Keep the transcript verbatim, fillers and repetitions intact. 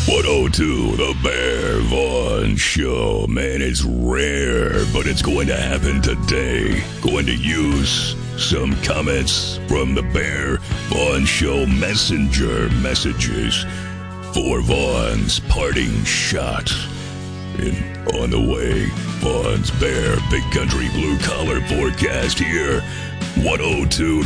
one oh two, the Bear Vaughn Show. Man, it's rare, but it's going to happen today. Going to use some comments from the Bear Vaughn Show messenger messages for Vaughn's parting shot. And on the way, Vaughn's Bear Big Country Blue Collar forecast here. one oh two